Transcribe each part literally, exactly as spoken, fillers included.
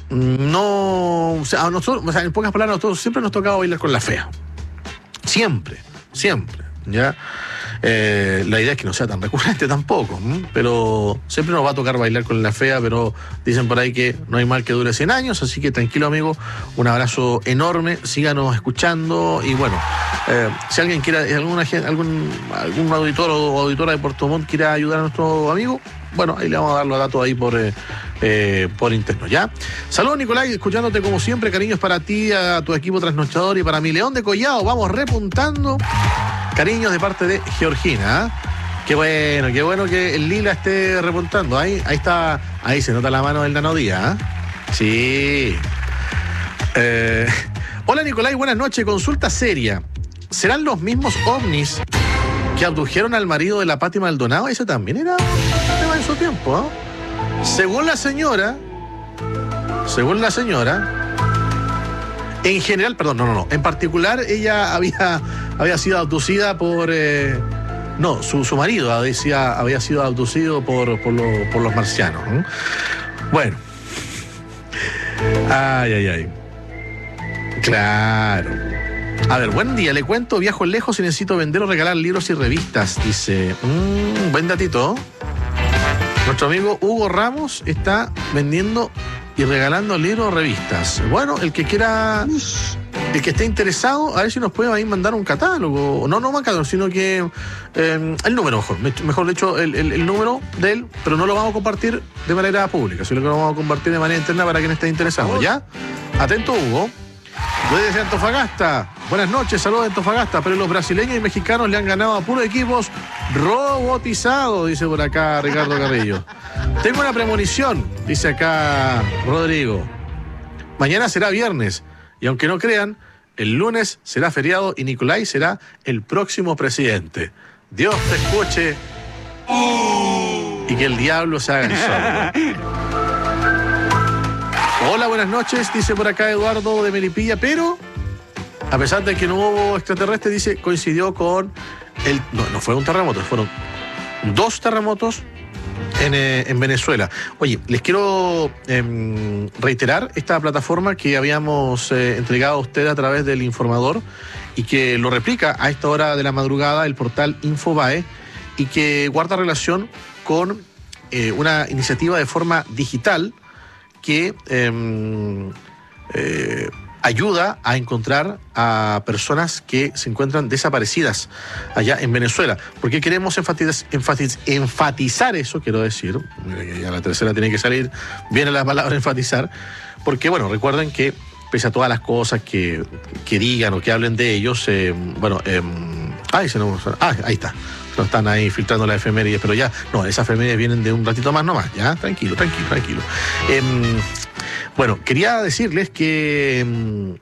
no, o sea, a nosotros, o sea, en pocas palabras, a nosotros siempre nos tocaba bailar con la fea. Siempre, siempre, ¿ya? Eh, la idea es que no sea tan recurrente tampoco, ¿m? Pero siempre nos va a tocar bailar con la fea, pero dicen por ahí que no hay mal que dure cien años, así que tranquilo, amigo, un abrazo enorme, síganos escuchando y bueno, eh, si alguien quiera, alguna, algún, algún auditor o auditora de Puerto Montt quiera ayudar a nuestro amigo, bueno, ahí le vamos a dar los datos ahí por, eh, eh, por interno, ¿ya? Saludos, Nicolás, escuchándote como siempre, cariños para ti, a tu equipo trasnochador y para mi León de Collado, vamos repuntando. Cariños de parte de Georgina, ¿eh? Qué bueno, qué bueno que el Lila esté repuntando. Ahí, ahí está, ahí se nota la mano del Nanodía, ¿eh? Sí. Eh, hola, Nicolás, buenas noches. Consulta seria. ¿Serán los mismos ovnis que abdujeron al marido de la Pati Maldonado? Ese también era un tema en su tiempo, ¿eh? Según la señora, según la señora, en general, perdón, no, no, no. En particular, ella había, había sido abducida por... Eh, no, su, su marido había, había sido abducido por, por, lo, por los marcianos. ¿eh? Bueno. Ay, ay, ay. Claro. A ver, buen día. Le cuento, viajo lejos y necesito vender o regalar libros y revistas. Dice, mmm, buen datito. Nuestro amigo Hugo Ramos está vendiendo y regalando libros o revistas. Bueno, el que quiera, el que esté interesado, a ver si nos puede ahí mandar un catálogo. No, no un catálogo, sino que eh, el número, mejor. Mejor dicho, el, el, el número de él, pero no lo vamos a compartir de manera pública, sino que lo vamos a compartir de manera interna para quien esté interesado. ¿Ya? Atento, Hugo. Yo desde Antofagasta. Buenas noches, saludos de Antofagasta. Pero los brasileños y mexicanos le han ganado a puros equipos robotizados, dice por acá Ricardo Carrillo. Tengo una premonición, dice acá Rodrigo. Mañana será viernes. Y aunque no crean, el lunes será feriado y Nicolás será el próximo presidente. Dios te escuche y que el diablo se haga el sol. Hola, buenas noches, dice por acá Eduardo de Melipilla, pero a pesar de que no hubo extraterrestre, dice, coincidió con el... No, no fue un terremoto, fueron dos terremotos en, eh, en Venezuela. Oye, les quiero eh, reiterar esta plataforma que habíamos eh, entregado a usted a través del Informador y que lo replica a esta hora de la madrugada el portal Infobae y que guarda relación con eh, una iniciativa de forma digital que eh, eh, ayuda a encontrar a personas que se encuentran desaparecidas allá en Venezuela. ¿Por qué queremos enfatiz, enfatiz, enfatizar eso? Quiero decir, ya la tercera tiene que salir, viene la palabra enfatizar, porque bueno, recuerden que pese a todas las cosas que, que digan o que hablen de ellos, eh, bueno, eh, ay, se nos, ah, ahí está. No están ahí filtrando las efemérides, pero ya, no, esas efemérides vienen de un ratito más nomás, ya, tranquilo, tranquilo, tranquilo. Eh, bueno, quería decirles que eh,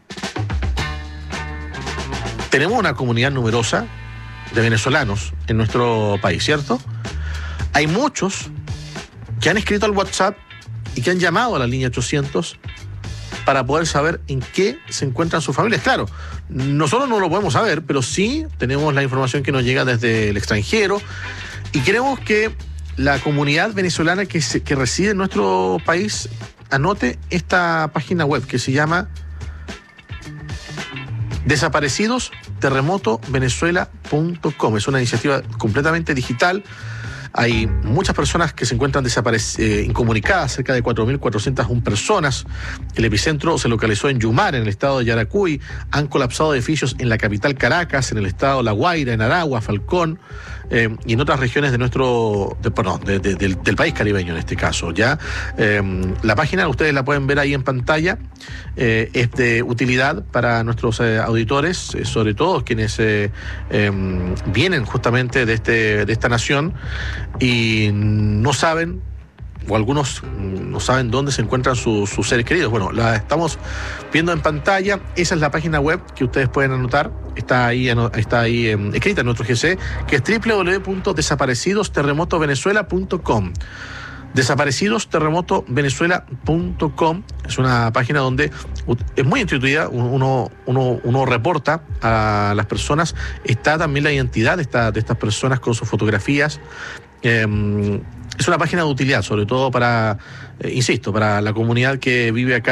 tenemos una comunidad numerosa de venezolanos en nuestro país, ¿cierto? Hay muchos que han escrito al WhatsApp y que han llamado a la línea ochocientos para poder saber en qué se encuentran sus familias. Claro, nosotros no lo podemos saber, pero sí tenemos la información que nos llega desde el extranjero y queremos que la comunidad venezolana que, se, que reside en nuestro país anote esta página web que se llama desaparecidos terremoto venezuela punto com. Es una iniciativa completamente digital. Hay muchas personas que se encuentran desaparec- eh, incomunicadas, cerca de cuatro mil cuatrocientas una personas. El epicentro se localizó en Yumar, en el estado de Yaracuy. Han colapsado edificios en la capital Caracas, en el estado La Guaira, en Aragua, Falcón, eh, y en otras regiones de nuestro, de, perdón, de, de, del, del país caribeño en este caso. Ya eh, la página ustedes la pueden ver ahí en pantalla. Eh, es de utilidad para nuestros eh, auditores, eh, sobre todo quienes eh, eh, vienen justamente de este, de esta nación y no saben, o algunos no saben dónde se encuentran sus, sus seres queridos. Bueno, la estamos viendo en pantalla. Esa es la página web que ustedes pueden anotar. Está ahí, está ahí eh, escrita en nuestro G C, que es doble u doble u doble u punto desaparecidos terremoto venezuela punto com. desaparecidos terremoto venezuela punto com. Es una página donde es muy intuitiva, uno, uno, uno reporta a las personas, está también la identidad de, esta, de estas personas con sus fotografías. Eh, es una página de utilidad, sobre todo para, eh, insisto, para la comunidad que vive acá